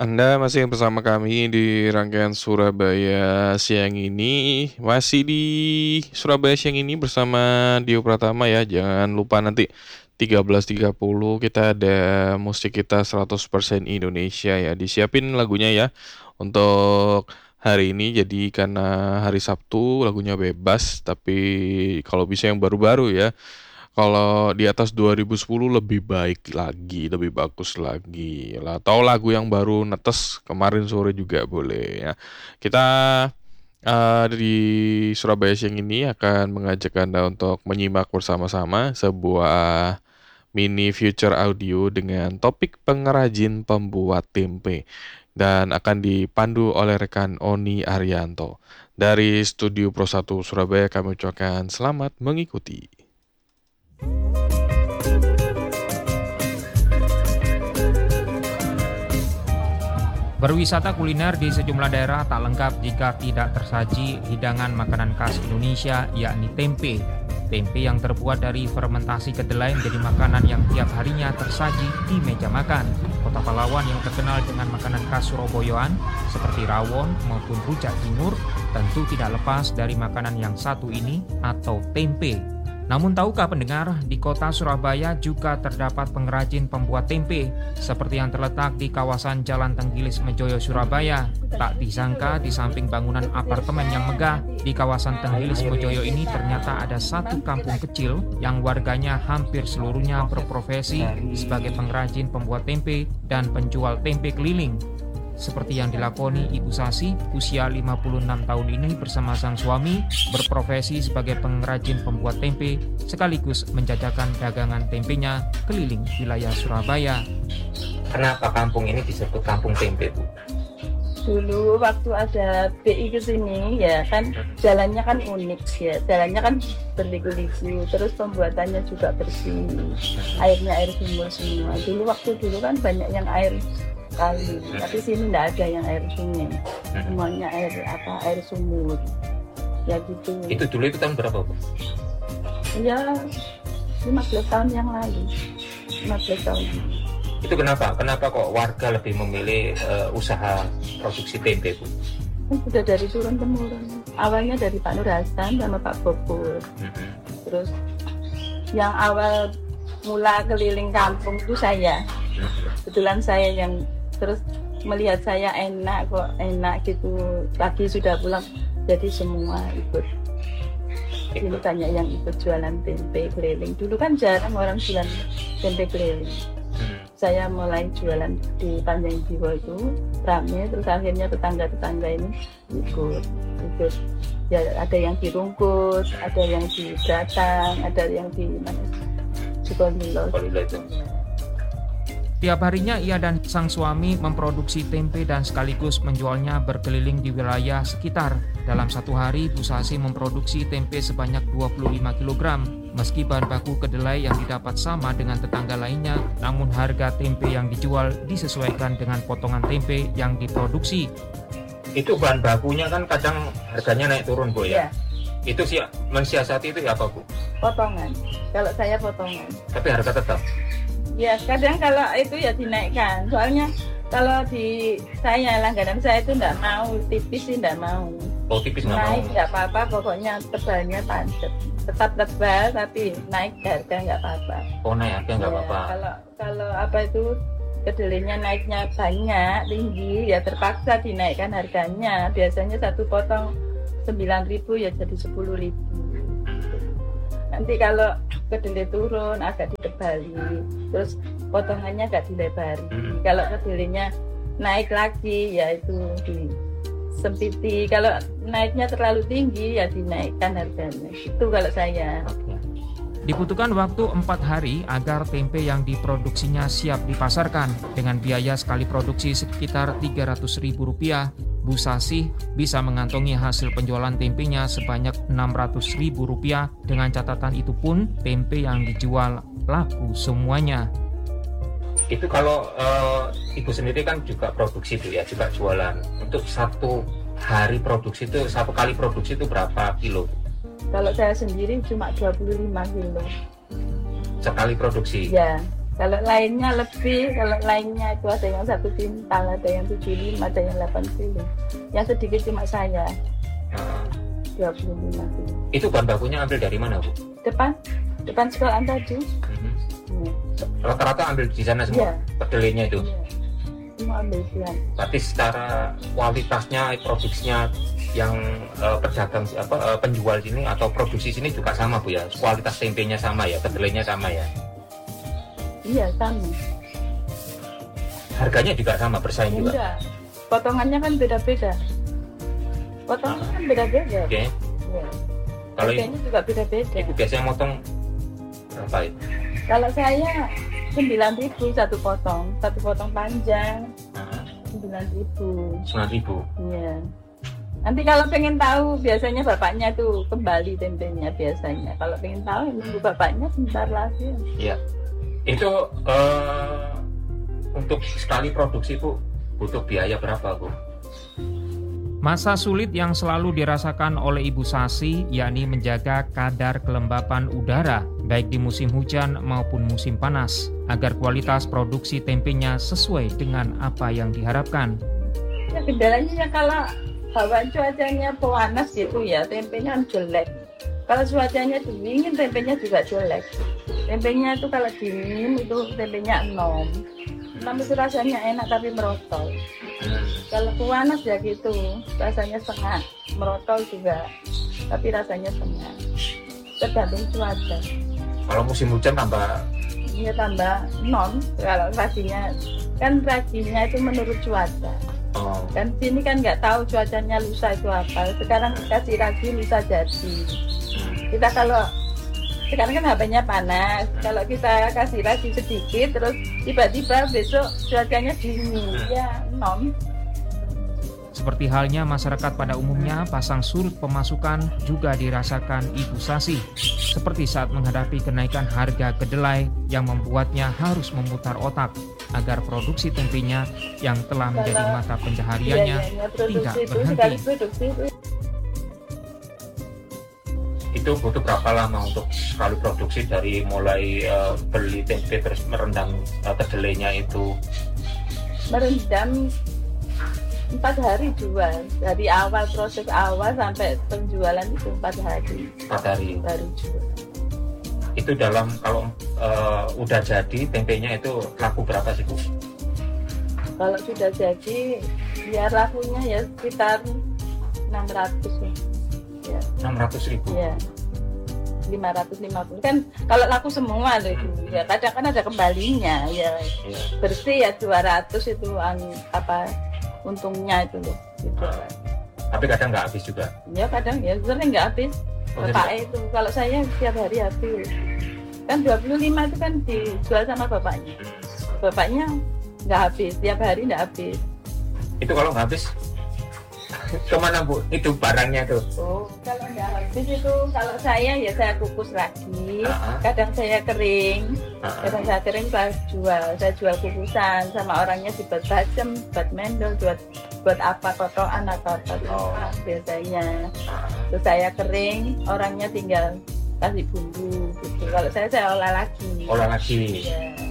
Anda masih bersama kami di rangkaian Surabaya siang ini. Masih di Surabaya siang ini bersama Dio Pratama ya. Jangan lupa nanti 13.30 kita ada musik kita 100% Indonesia ya. Disiapin lagunya ya untuk hari ini. Jadi karena hari Sabtu lagunya bebas, tapi kalau bisa yang baru-baru ya. Kalau di atas 2010 lebih baik lagi, lebih bagus lagi lah. Atau lagu yang baru netes kemarin sore juga boleh ya. Kita di Surabaya siang ini akan mengajak Anda untuk menyimak bersama-sama sebuah mini future audio dengan topik pengrajin pembuat tempe dan akan dipandu oleh rekan Oni Arianto. Dari Studio Pro 1 Surabaya kami ucapkan selamat mengikuti. Berwisata kuliner di sejumlah daerah tak lengkap jika tidak tersaji hidangan makanan khas Indonesia, yakni tempe. Tempe yang terbuat dari fermentasi kedelai menjadi makanan yang tiap harinya tersaji di meja makan. Kota Pahlawan yang terkenal dengan makanan khas Surabayaan seperti rawon maupun rujak cingur tentu tidak lepas dari makanan yang satu ini atau tempe. Namun tahukah pendengar, di kota Surabaya juga terdapat pengrajin pembuat tempe seperti yang terletak di kawasan Jalan Tenggilis Mejoyo, Surabaya. Tak disangka di samping bangunan apartemen yang megah di kawasan Tenggilis Mejoyo ini ternyata ada satu kampung kecil yang warganya hampir seluruhnya berprofesi sebagai pengrajin pembuat tempe dan penjual tempe keliling. Seperti yang dilakoni Ibu Sasi, usia 56 tahun ini bersama sang suami berprofesi sebagai pengrajin pembuat tempe sekaligus menjajakan dagangan tempenya keliling wilayah Surabaya. Kenapa kampung ini disebut kampung tempe, Bu? Dulu waktu ada BI ke sini ya kan jalannya kan unik ya, jalannya kan berliku-liku, terus pembuatannya juga bersih, airnya air sumur semua. Dulu kan banyak yang air kali, tapi sini nggak ada yang air sungai, semuanya air sumur, ya gitu. Itu dulu itu tahun berapa, Bu? Ya 15 tahun yang lalu, 15 tahun. Itu kenapa kok warga lebih memilih usaha produksi tempe, Bu? Sudah dari turun temurun. Awalnya dari Pak Nur Hasan sama Pak Bobur. Terus yang awal mula keliling kampung itu saya. Kebetulan saya yang terus melihat saya enak gitu, pagi sudah pulang, jadi semua ikut. Ini banyak yang ikut jualan tempe keliling. Dulu kan jarang orang jualan tempe keliling. Saya mulai jualan di Panjang Jiwo itu rame, terus akhirnya tetangga-tetangga ini ikut. Ya, ada yang di Rungkut, ada yang di Batang, ada yang di Sukolilo. Tiap harinya ia dan sang suami memproduksi tempe dan sekaligus menjualnya berkeliling di wilayah sekitar. Dalam satu hari, Bu Sasi memproduksi tempe sebanyak 25 kg. Meski bahan baku kedelai yang didapat sama dengan tetangga lainnya, namun harga tempe yang dijual disesuaikan dengan potongan tempe yang diproduksi. Itu bahan bakunya kan kadang harganya naik turun, Bu ya? Itu sih mensiasati itu ya apa, Bu? Potongan. Kalau saya potongan. Tapi harga tetap? Ya kadang kalau itu ya dinaikkan, soalnya kalau di saya langganan saya itu enggak mau, tipis sih enggak mau. Oh, tipis nggak mau? Naik enggak apa-apa, pokoknya tebalnya padat. Tetap tebal tapi naik harga enggak apa-apa. Oh, naik harga nggak Ya, apa-apa? Kalau apa itu kedelainya naiknya banyak, tinggi, ya terpaksa dinaikkan harganya. Biasanya satu potong 9.000 ya jadi 10.000. Nanti kalau kedelai turun agak ditebali, terus potongannya agak dilebari. Kalau kedelainya naik lagi ya itu disempiti. Kalau naiknya terlalu tinggi ya dinaikkan harganya. Itu kalau saya. Dibutuhkan waktu 4 hari agar tempe yang diproduksinya siap dipasarkan. Dengan biaya sekali produksi sekitar Rp300.000, Bu Sasi bisa mengantongi hasil penjualan tempenya sebanyak Rp600.000. Dengan catatan itu pun tempe yang dijual laku semuanya. Itu kalau Ibu sendiri kan juga produksi, Bu ya, juga jualan. Untuk satu hari produksi itu, satu kali produksi itu berapa kilo? Kalau saya sendiri cuma 25 kilo. Sekali produksi? Ya, Kalau lainnya lebih, kalau lainnya itu ada yang 1 kintal, ada yang 75, ada yang 80. Yang sedikit cuma saya, 25 kilo. Itu bahan bakunya ambil dari mana, Bu? Depan sekolahan tadi. Rata-rata ambil di sana semua, Iya. kedelainya itu. Iya. Semua ambil siang. Berarti secara kualitasnya, produksinya yang pedagang penjual sini atau produksi sini juga sama, Bu ya? Kualitas tempenya sama ya, kedelainya sama ya? Iya, sama. Harganya juga sama, bersaing juga? Enggak. Potongannya kan beda-beda. Potongannya kan beda-beda. Oke. Iya. Kalau Harganya juga beda-beda. Ibu biasanya motong berapa itu? Kalau saya 9.000 satu potong panjang 9.000. 9.000. Iya. Nanti kalau pengen tahu biasanya bapaknya tuh kembali tempenya biasanya. Kalau pengen tahu nunggu bapaknya sebentar lagi. Iya. Itu untuk sekali produksi, Bu, butuh biaya berapa, Bu? Masa sulit yang selalu dirasakan oleh Ibu Sasi yakni menjaga kadar kelembapan udara baik di musim hujan maupun musim panas agar kualitas produksi tempenya sesuai dengan apa yang diharapkan. Ya kendalanya ya kalau hawa cuacanya panas gitu ya tempenya jelek. Kalau cuacanya dingin tempenya juga jelek. Tempenya itu kalau dingin itu tempenya 6. Itu rasanya enak tapi merotol. Kalau panas ya gitu, rasanya setengah, merotol juga, tapi rasanya setengah. Tergantung cuaca. Kalau musim hujan tambah? Iya tambah 0. Kalau raginya itu menurut cuaca. Oh. Dan sini kan nggak tahu cuacanya lusa itu apa. Sekarang kasih ragi lusa jadi. Kita kalau sekarang kan HP-nya panas, kalau kita kasih ragi sedikit terus tiba-tiba besok cuacanya dingin, ya 0. Seperti halnya masyarakat pada umumnya, pasang surut pemasukan juga dirasakan Ibu Sasi. Seperti saat menghadapi kenaikan harga kedelai yang membuatnya harus memutar otak agar produksi tempenya yang telah menjadi mata pencahariannya tidak berhenti. Itu butuh berapa lama untuk sekali produksi dari mulai beli tempe terus merendam kedelainya itu? Merendam 4 hari jual, dari awal proses awal sampai penjualan itu 4 hari. 4 hari baru jual. Itu dalam kalau udah jadi tempenya itu laku berapa sih, Bu? Kalau sudah jadi ya lakunya ya sekitar 600 ya. 600.000. Ya. 550 kan kalau laku semua loh itu. Ya kadang kan ada kembalinya ya. Bersih ya 200 itu untungnya itu loh gitu. Tapi kadang nggak habis juga? Ya kadang ya sering nggak habis. Bapak itu kalau saya tiap hari habis kan 25 itu kan dijual sama bapaknya nggak habis, tiap hari nggak habis. Itu kalau nggak habis kemana, Bu? Itu barangnya tuh? Oh, kalau nggak habis itu kalau saya ya saya kukus lagi, kadang saya kering, saya jual kukusan sama orangnya dibuat bacem, buat mendol, buat apa kotokan atau apa biasanya. Terus saya kering, orangnya tinggal kasih bumbu gitu. Kalau saya olah lagi. Olah lagi. Ya.